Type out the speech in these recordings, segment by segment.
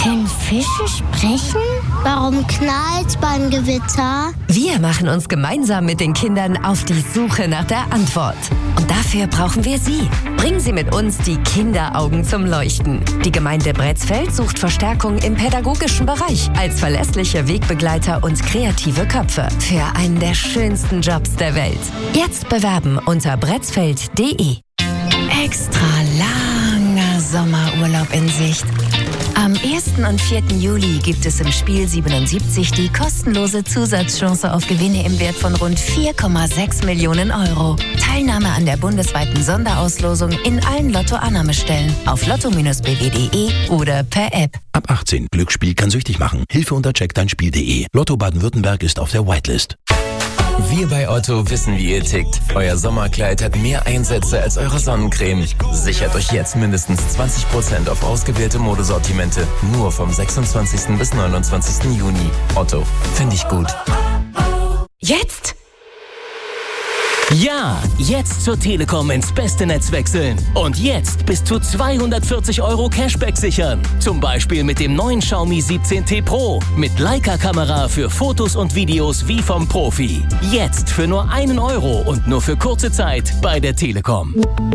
Können Fische sprechen? Warum knallt's beim Gewitter? Wir machen uns gemeinsam mit den Kindern auf die Suche nach der Antwort. Und dafür brauchen wir Sie. Bringen Sie mit uns die Kinderaugen zum Leuchten. Die Gemeinde Bretzfeld sucht Verstärkung im pädagogischen Bereich als verlässliche Wegbegleiter und kreative Köpfe für einen der schönsten Jobs der Welt. Jetzt bewerben unter bretzfeld.de. Extra langer Sommerurlaub in Sicht. Am 1. und 4. Juli gibt es im Spiel 77 die kostenlose Zusatzchance auf Gewinne im Wert von rund 4,6 Millionen Euro. Teilnahme an der bundesweiten Sonderauslosung in allen Lotto-Annahmestellen auf lotto-bw.de oder per App. Ab 18. Glücksspiel kann süchtig machen. Hilfe unter checkdeinspiel.de. Lotto Baden-Württemberg ist auf der Whitelist. Wir bei Otto wissen, wie ihr tickt. Euer Sommerkleid hat mehr Einsätze als eure Sonnencreme. Sichert euch jetzt mindestens 20% auf ausgewählte Modesortimente. Nur vom 26. bis 29. Juni. Otto, finde ich gut. Jetzt? Ja, jetzt zur Telekom ins beste Netz wechseln. Und jetzt bis zu 240 € Cashback sichern. Zum Beispiel mit dem neuen Xiaomi 17T Pro. Mit Leica-Kamera für Fotos und Videos wie vom Profi. Jetzt für nur 1 € und nur für kurze Zeit bei der Telekom.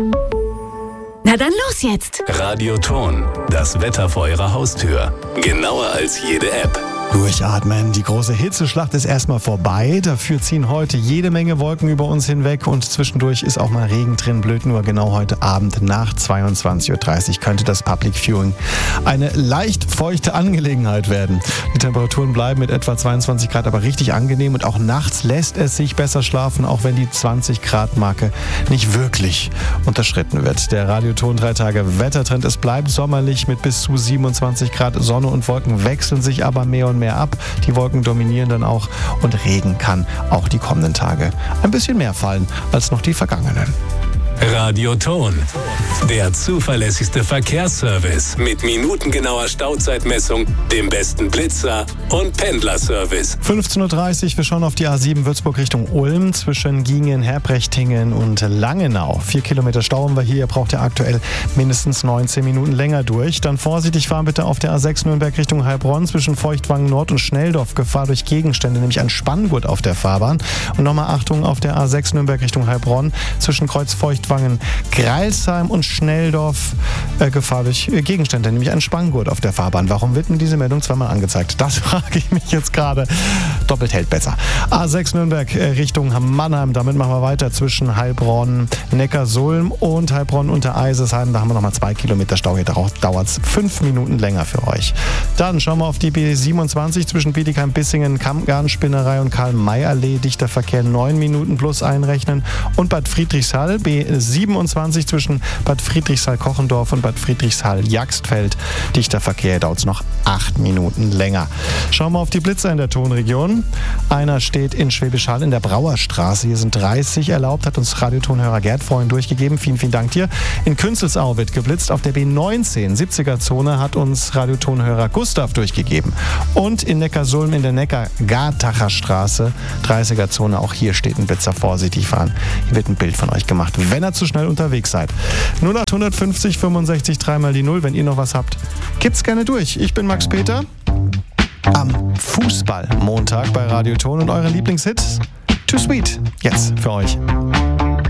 Na dann los jetzt! Radioton, das Wetter vor Ihrer Haustür. Genauer als jede App. Durchatmen. Die große Hitzeschlacht ist erstmal vorbei. Dafür ziehen heute jede Menge Wolken über uns hinweg und zwischendurch ist auch mal Regen drin. Blöd nur, genau heute Abend nach 22:30 Uhr könnte das Public Viewing eine leicht feuchte Angelegenheit werden. Die Temperaturen bleiben mit etwa 22 Grad aber richtig angenehm und auch nachts lässt es sich besser schlafen, auch wenn die 20 Grad Marke nicht wirklich unterschritten wird. Der Radioton 3 Tage Wettertrend, es bleibt sommerlich mit bis zu 27 Grad. Sonne und Wolken wechseln sich aber mehr und mehr ab. Die Wolken dominieren dann auch und Regen kann auch die kommenden Tage ein bisschen mehr fallen als noch die vergangenen. Radioton, der zuverlässigste Verkehrsservice mit minutengenauer Stauzeitmessung, dem besten Blitzer und Pendlerservice. 15:30 Uhr, wir schauen auf die A7 Würzburg Richtung Ulm zwischen Giengen, Herbrechtingen und Langenau. 4 Kilometer Stau haben wir hier, braucht ihr aktuell mindestens 19 Minuten länger durch. Dann vorsichtig fahren bitte auf der A6 Nürnberg Richtung Heilbronn zwischen Feuchtwangen Nord und Schnelldorf. Gefahr durch Gegenstände, nämlich ein Spanngurt auf der Fahrbahn. Und nochmal Achtung auf der A6 Nürnberg Richtung Heilbronn zwischen Kreuz Feuchtwangen, Greilsheim und Schnelldorf. Gefahr durch Gegenstände, nämlich ein Spanngurt auf der Fahrbahn. Warum wird denn diese Meldung zweimal angezeigt? Das frage ich mich jetzt gerade. Doppelt hält besser. A6 Nürnberg Richtung Mannheim. Damit machen wir weiter zwischen Heilbronn, Neckarsulm und Heilbronn unter Eisesheim. Da haben wir nochmal 2 Kilometer Stau. Hier dauert es 5 Minuten länger für euch. Dann schauen wir auf die B27 zwischen Bietigheim-Bissingen, Kammgartenspinnerei und Karl-May-Allee. Dichter Verkehr 9 Minuten plus einrechnen. Und Bad Friedrichshall, B27 zwischen Bad Friedrichshall-Kochendorf und Bad Friedrichshall-Jagsfeld. Dichter Verkehr, dauert es noch 8 Minuten länger. Schauen wir auf die Blitzer in der Tonregion. Einer steht in Schwäbisch Hall in der Brauerstraße. Hier sind 30 erlaubt, hat uns Radiotonhörer Gerd vorhin durchgegeben. Vielen, vielen Dank dir. In Künzelsau wird geblitzt. Auf der B19, 70er-Zone, hat uns Radiotonhörer Gustav durchgegeben. Und in Neckarsulm in der Neckar-Gartacher Straße, 30er-Zone, auch hier steht ein Blitzer. Vorsichtig fahren. Hier wird ein Bild von euch gemacht, wenn ihr zu schnell unterwegs seid. 0850 65 3 die 0. Wenn ihr noch was habt, gibt's gerne durch. Ich bin Max Peter. Am Fußballmontag bei Radioton und eure Lieblingshits Too Sweet. Jetzt für euch.